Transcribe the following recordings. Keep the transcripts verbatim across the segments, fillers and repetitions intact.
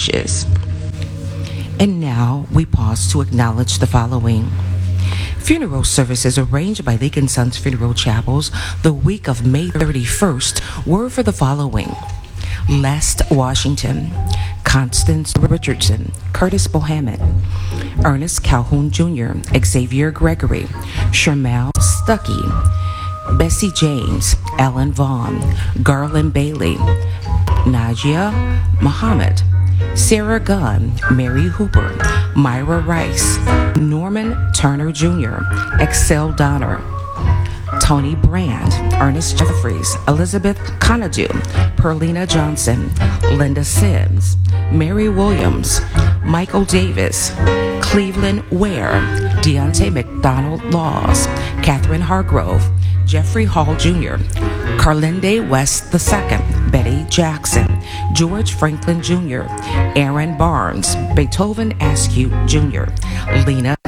wishes. And now we pause to acknowledge the following. Funeral services arranged by Leake and Sons Funeral Chapels the week of May thirty-first were for the following. Les Washington, Constance Richardson, Curtis Bohamet, Ernest Calhoun Junior, Xavier Gregory, Shermel Stuckey, Bessie James, Alan Vaughn, Garland Bailey, Najia Muhammad, Sarah Gunn, Mary Hooper, Myra Rice, Norman Turner Junior, Excel Donner, Tony Brand, Ernest Jeffries, Elizabeth Conadu, Perlina Johnson, Linda Sims, Mary Williams, Michael Davis, Cleveland Ware, Deontay McDonald Laws, Catherine Hargrove, Jeffrey Hall Junior, Carlinde West the Second, Betty Jackson, George Franklin Junior, Aaron Barnes, Beethoven Askew Junior, Lena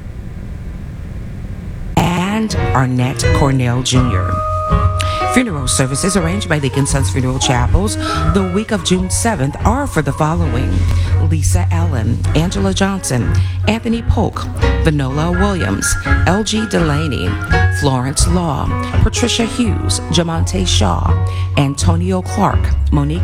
and Arnett Cornell Junior Funeral services arranged by Leake and Sons Funeral Chapels the week of June seventh are for the following. Lisa Allen, Angela Johnson, Anthony Polk, Vanola Williams, L G Delaney, Florence Law, Patricia Hughes, Jamonte Shaw, Antonio Clark, Monique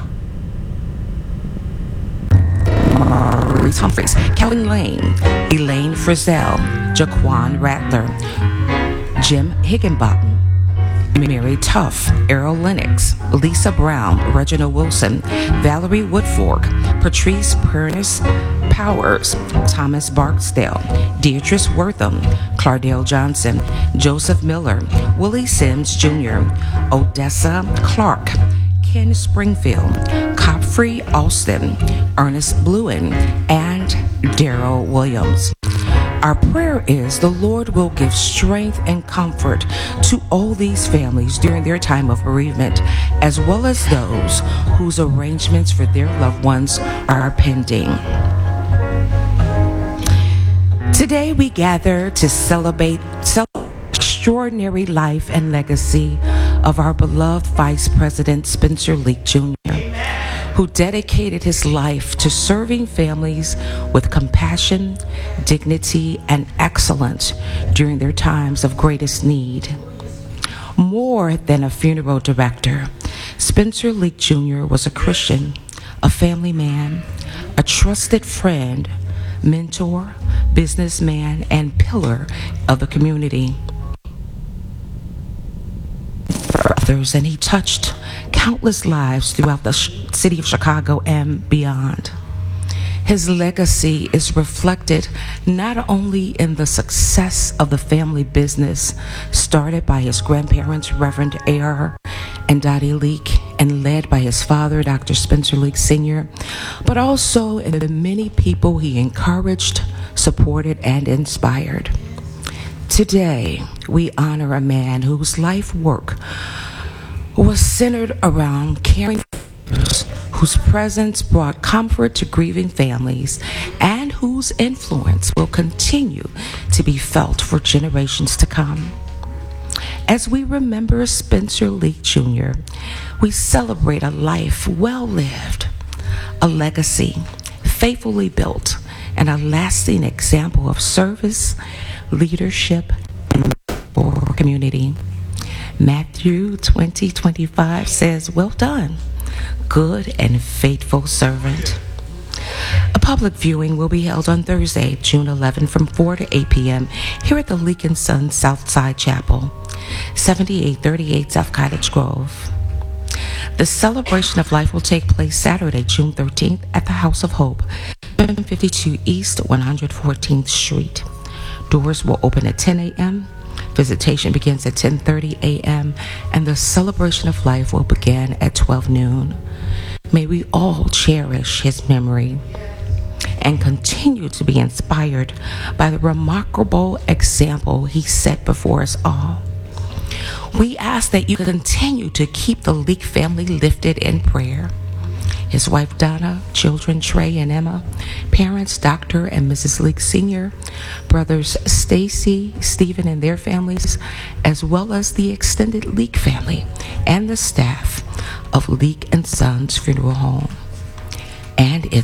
Maurice Humphreys, Kellen Lane, Elaine Frizzell, Jaquan Rattler, Jim Higginbottom, Mary Tuff, Errol Lennox, Lisa Brown, Reginald Wilson, Valerie Woodfork, Patrice Prentice Powers, Thomas Barksdale, Deitrice Wortham, Clardell Johnson, Joseph Miller, Willie Sims Junior, Odessa Clark, Ken Springfield, Copfrey Alston, Ernest Bluen, and Daryl Williams. Our prayer is the Lord will give strength and comfort to all these families during their time of bereavement, as well as those whose arrangements for their loved ones are pending. Today we gather to celebrate the extraordinary life and legacy of our beloved Vice President Spencer Leake Junior, who dedicated his life to serving families with compassion, dignity, and excellence during their times of greatest need. More than a funeral director, Spencer Leake Junior was a Christian, a family man, a trusted friend, mentor, businessman, and pillar of the community. For others, and he touched countless lives throughout the sh- city of Chicago and beyond. His legacy is reflected not only in the success of the family business started by his grandparents, Reverend A R and Dottie Leake, and led by his father, Doctor Spencer Leake Senior, but also in the many people he encouraged, supported, and inspired. Today, we honor a man whose life work was centered around caring for others, whose presence brought comfort to grieving families, and whose influence will continue to be felt for generations to come. As we remember Spencer Leake Junior, we celebrate a life well lived, a legacy faithfully built, and a lasting example of service, leadership, and for our community. Matthew twenty twenty-five says, "Well done, good and faithful servant." A public viewing will be held on Thursday, June eleventh from four to eight p.m. here at the Leake and Sons Southside Chapel, seventy-eight thirty-eight South Cottage Grove. The celebration of life will take place Saturday, June thirteenth at the House of Hope, seven fifty-two East one hundred fourteenth Street. Doors will open at ten a.m. Visitation begins at ten thirty a.m. and the celebration of life will begin at twelve noon. May we all cherish his memory and continue to be inspired by the remarkable example he set before us all. We ask that you continue to keep the Leake family lifted in prayer. His wife Donna, children Trey and Emma, parents Doctor and Missus Leake Senior, brothers Stacy, Stephen and their families, as well as the extended Leake family and the staff of Leake and Sons Funeral Home. And if